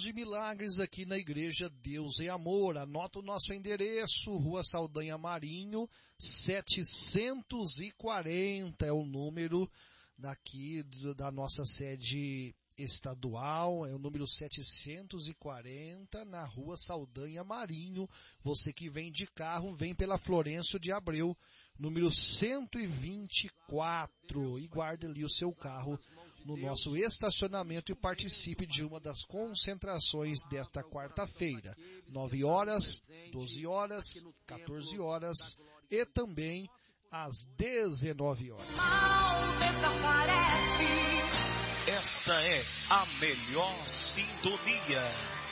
de milagres aqui na Igreja Deus é Amor. Anota o nosso endereço, Rua Saldanha Marinho, 740 é o número daqui da nossa sede estadual, é o número 740 na Rua Saldanha Marinho. Você que vem de carro, vem pela Florencio de Abreu, número 124, e guarde ali o seu carro no nosso estacionamento e participe de uma das concentrações desta quarta-feira, 9 horas, 12 horas, 14 horas e também às 19 horas. Esta é a melhor sintonia.